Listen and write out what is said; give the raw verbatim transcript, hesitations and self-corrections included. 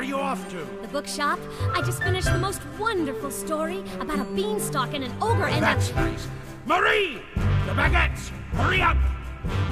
are you off to? The bookshop. I just finished the most wonderful story about a beanstalk and an ogre and That's a... nice. Marie! The baguettes! Hurry up!